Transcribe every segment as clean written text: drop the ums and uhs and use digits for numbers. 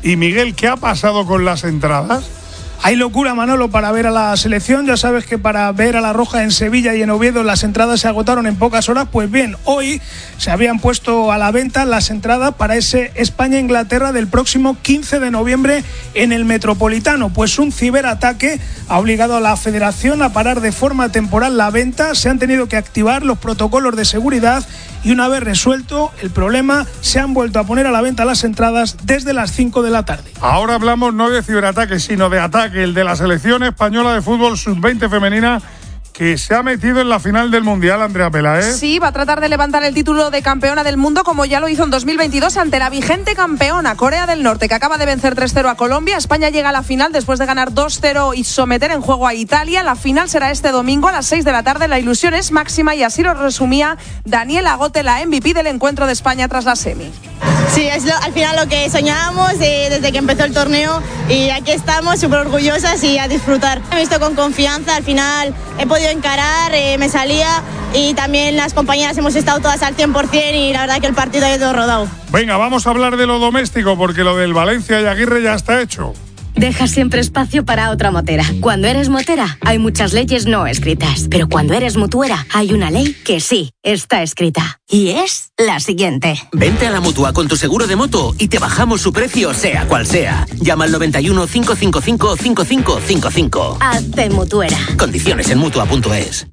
Y Miguel, ¿qué ha pasado con las entradas? Hay locura, Manolo, para ver a la selección. Ya sabes que para ver a la Roja en Sevilla y en Oviedo las entradas se agotaron en pocas horas. Pues bien, hoy se habían puesto a la venta las entradas para ese España-Inglaterra del próximo 15 de noviembre en el Metropolitano. Pues un ciberataque ha obligado a la Federación a parar de forma temporal la venta. Se han tenido que activar los protocolos de seguridad y una vez resuelto el problema, se han vuelto a poner a la venta las entradas desde las 5 de la tarde. Ahora hablamos no de ciberataque, sino de ataque, el de la selección española de fútbol sub-20 femenina, que se ha metido en la final del Mundial, Andrea Peláez. Sí, va a tratar de levantar el título de campeona del mundo como ya lo hizo en 2022 ante la vigente campeona, Corea del Norte, que acaba de vencer 3-0 a Colombia. España llega a la final después de ganar 2-0 y someter en juego a Italia. La final será este domingo a las 6 de la tarde. La ilusión es máxima y así lo resumía Daniela Agote, la MVP del encuentro de España tras la semi. Sí, es al final lo que soñábamos desde que empezó el torneo y aquí estamos súper orgullosas y a disfrutar. Me he visto con confianza, al final he podido encarar, me salía y también las compañeras hemos estado todas al 100% y la verdad que el partido ha ido rodado. Venga, vamos a hablar de lo doméstico porque lo del Valencia y Aguirre ya está hecho. Deja siempre espacio para otra motera. Cuando eres motera, hay muchas leyes no escritas. Pero cuando eres mutuera, hay una ley que sí está escrita. Y es la siguiente. Vente a la Mutua con tu seguro de moto y te bajamos su precio, sea cual sea. Llama al 91 555 5555. Hazte mutuera. Condiciones en Mutua.es.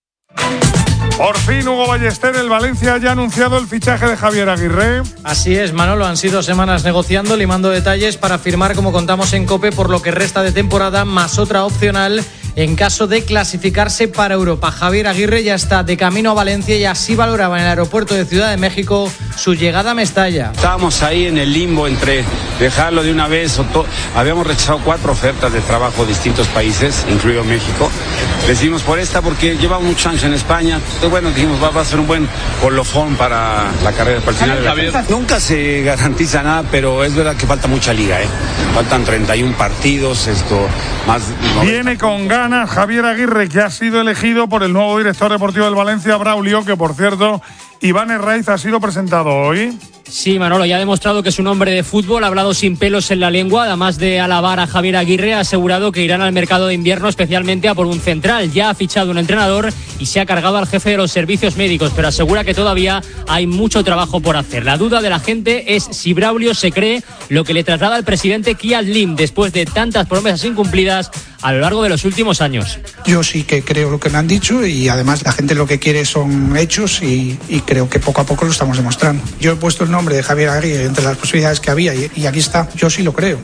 Por fin, Hugo Ballester, el Valencia ya ha anunciado el fichaje de Javier Aguirre. Así es, Manolo, han sido semanas negociando, limando detalles para firmar, como contamos en COPE, por lo que resta de temporada, más otra opcional en caso de clasificarse para Europa. Javier Aguirre ya está de camino a Valencia y así valoraba en el aeropuerto de Ciudad de México su llegada a Mestalla. Estábamos ahí en el limbo entre dejarlo de una vez o habíamos rechazado 4 ofertas de trabajo de distintos países, incluido México. Decidimos por esta porque llevamos muchos años en España. Entonces, bueno, dijimos va a ser un buen colofón para la carrera para el final. Nunca se garantiza nada, pero es verdad que falta mucha liga, Faltan 31 partidos, más. Viene con ganas Javier Aguirre, que ha sido elegido por el nuevo director deportivo del Valencia, Braulio, que por cierto, Iván Herraiz ha sido presentado hoy. Sí, Manolo, ya ha demostrado que es un hombre de fútbol, ha hablado sin pelos en la lengua, además de alabar a Javier Aguirre, ha asegurado que irán al mercado de invierno especialmente a por un central. Ya ha fichado un entrenador y se ha cargado al jefe de los servicios médicos, pero asegura que todavía hay mucho trabajo por hacer. La duda de la gente es si Braulio se cree lo que le traslada el presidente Kiat Lim después de tantas promesas incumplidas a lo largo de los últimos años. Yo sí que creo lo que me han dicho y además la gente lo que quiere son hechos y creo que poco a poco lo estamos demostrando. Yo he puesto el nombre de Javier Aguirre entre las posibilidades que había y aquí está. Yo sí lo creo.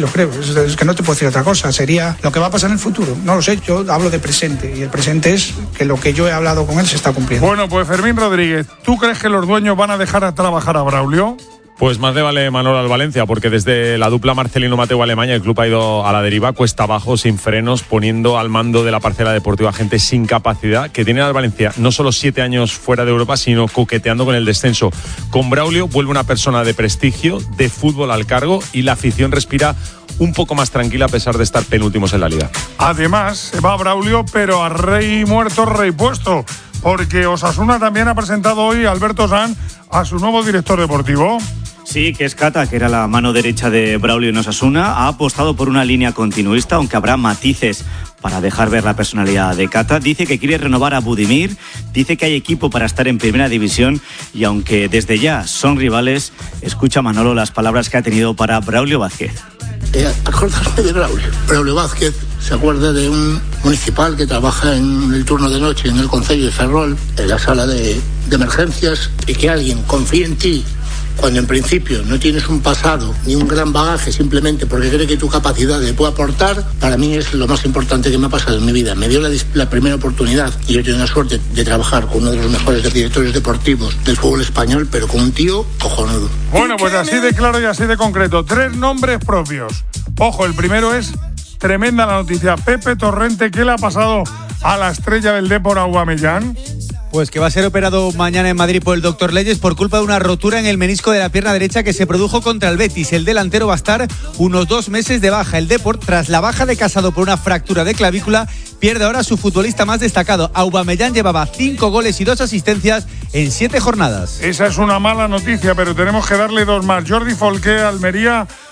Es que no te puedo decir otra cosa. Sería lo que va a pasar en el futuro. No lo sé, yo hablo de presente y el presente es que lo que yo he hablado con él se está cumpliendo. Bueno, pues Fermín Rodríguez, ¿tú crees que los dueños van a dejar a trabajar a Braulio? Pues más le vale Manolo al Valencia, porque desde la dupla Marcelino-Mateu Alemania el club ha ido a la deriva, cuesta abajo, sin frenos, poniendo al mando de la parcela deportiva gente sin capacidad, que tiene al Valencia no solo 7 años fuera de Europa, sino coqueteando con el descenso. Con Braulio vuelve una persona de prestigio, de fútbol al cargo, y la afición respira un poco más tranquila a pesar de estar penúltimos en la liga. Además, se va Braulio, pero a rey muerto, rey puesto, porque Osasuna también ha presentado hoy a Alberto Sanz a su nuevo director deportivo. Sí, que es Cata, que era la mano derecha de Braulio en Osasuna. Ha apostado por una línea continuista, aunque habrá matices para dejar ver la personalidad de Cata. Dice que quiere renovar a Budimir, dice que hay equipo para estar en primera división y aunque desde ya son rivales, escucha Manolo las palabras que ha tenido para Braulio Vázquez. Acordarme de Braulio Vázquez se acuerda de un municipal que trabaja en el turno de noche en el concello de Ferrol, en la sala de emergencias, y que alguien confíe en ti cuando en principio no tienes un pasado ni un gran bagaje, simplemente porque cree que tu capacidad le puede aportar. Para mí es lo más importante que me ha pasado en mi vida. Me dio la primera oportunidad y yo tengo la suerte de trabajar con uno de los mejores directores deportivos del fútbol español, pero con un tío cojonudo. Bueno, pues así de claro y así de concreto. 3 nombres propios. Ojo, el primero es tremenda la noticia. Pepe Torrente, ¿qué le ha pasado a la estrella del Depor, Aubameyang? Pues que va a ser operado mañana en Madrid por el doctor Leyes por culpa de una rotura en el menisco de la pierna derecha que se produjo contra el Betis. El delantero va a estar unos 2 meses de baja. El Depor, tras la baja de Casado por una fractura de clavícula, pierde ahora a su futbolista más destacado. Aubameyang llevaba 5 goles y 2 asistencias en 7 jornadas. Esa es una mala noticia, pero tenemos que darle 2 más. Jordi Folqué, Almería